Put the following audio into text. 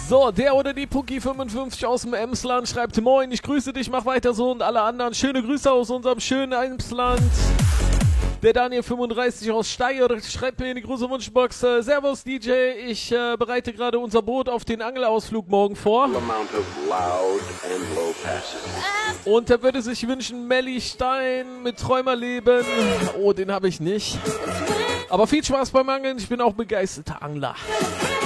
So, der oder die Pucki55 aus dem Emsland schreibt: Moin, ich grüße dich, mach weiter so und alle anderen. Schöne Grüße aus unserem schönen Emsland. Der Daniel35 aus Steyr schreibt mir in die große Wunschbox: Servus DJ, ich bereite gerade unser Boot auf den Angelausflug morgen vor. Und er würde sich wünschen, Melly Stein mit Träumerleben. Oh, den habe ich nicht. Aber viel Spaß beim Angeln, ich bin auch begeisterter Angler.